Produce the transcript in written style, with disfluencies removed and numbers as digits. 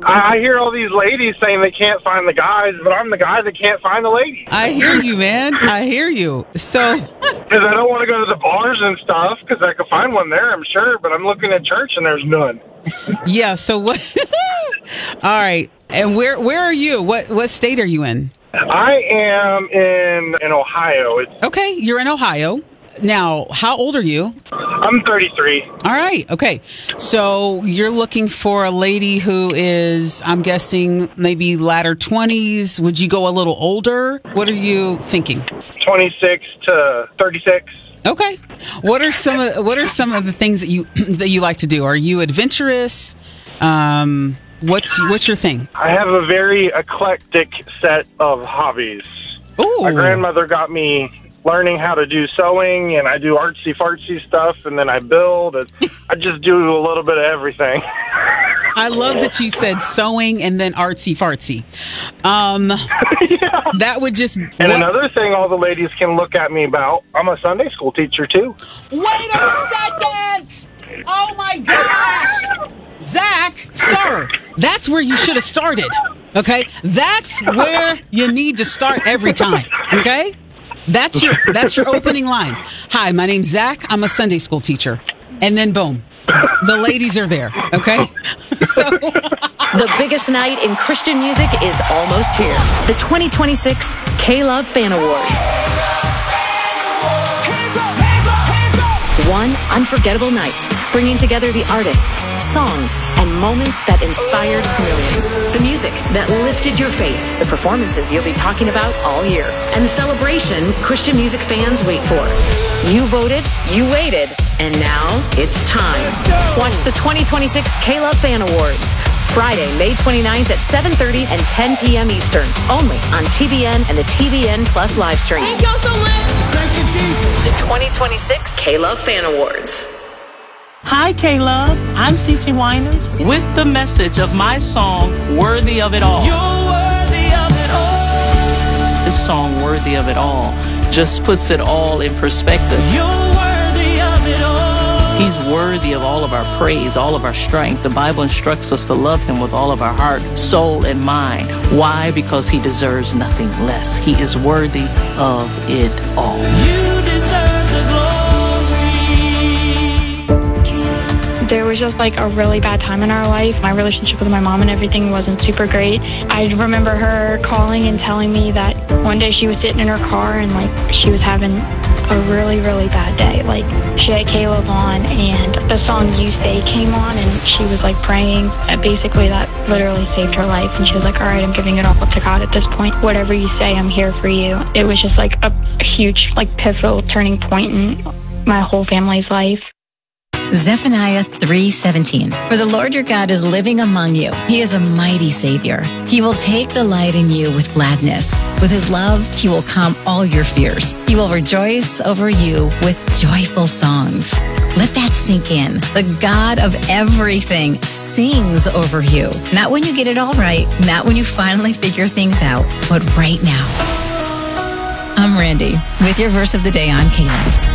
I hear all these ladies saying they can't find the guys, but I'm the guy that can't find the ladies. I hear you, man. I hear you. So, because I don't want to go to the bars and stuff, because I could find one there, I'm sure, but I'm looking at church and there's none. Yeah. So what? All right. And where are you? What state are you in? I am in Ohio. Okay, you're in Ohio. Now, how old are you? I'm 33. All right. Okay. So you're looking for a lady who is, I'm guessing, maybe latter 20s. Would you go a little older? What are you thinking? 26 to 36. Okay. What are some of the things that you like to do? Are you adventurous? What's your thing? I have a very eclectic set of hobbies. Ooh. My grandmother got me learning how to do sewing, and I do artsy-fartsy stuff, and then I build. I just do a little bit of everything. I love that you said sewing and then artsy-fartsy. Yeah. That would just... And another thing all the ladies can look at me about, I'm a Sunday school teacher, too. Wait a second! Oh, my gosh! Zach, sir, that's where you should have started, okay? That's where you need to start every time, okay? That's your opening line. Hi, my name's Zach. I'm a Sunday school teacher. And then boom, the ladies are there, okay? So the biggest night in Christian music is almost here. The 2026 K-Love Fan Awards. One unforgettable night, bringing together the artists, songs, and moments that inspired millions. The music that lifted your faith, the performances you'll be talking about all year, and the celebration Christian music fans wait for. You voted, you waited, and now it's time. Watch the 2026 K-Love Fan Awards, Friday, May 29th at 7:30 and 10 p.m. Eastern, only on TBN and the TBN Plus live stream. Thank y'all so much. Thank you, Jesus. The 2026 K-Love Fan Awards. Hi, K-Love. I'm Cece Winans with the message of my song, Worthy of It All. You're worthy of it all. This song, Worthy of It All, just puts it all in perspective. You're worthy of it all. He's worthy of all of our praise, all of our strength. The Bible instructs us to love him with all of our heart, soul, and mind. Why? Because he deserves nothing less. He is worthy of it all. You deserve the glory. There was just like a really bad time in our life. My relationship with my mom and everything wasn't super great. I remember her calling and telling me that one day she was sitting in her car and like she was having a really, really bad day. Like she had K-Love on and the song You Stay came on and she was like praying. Basically that literally saved her life. And she was like, all right, I'm giving it all up to God at this point. Whatever you say, I'm here for you. It was just like a huge, like pivotal turning point in my whole family's life. Zephaniah 3:17. For the Lord your God is living among you. He is a mighty Savior. He will take delight in you with gladness. With his love, he will calm all your fears. He will rejoice over you with joyful songs. Let that sink in. The God of everything sings over you. Not when you get it all right, not when you finally figure things out, but right now. I'm Randy with your verse of the day on K-Love.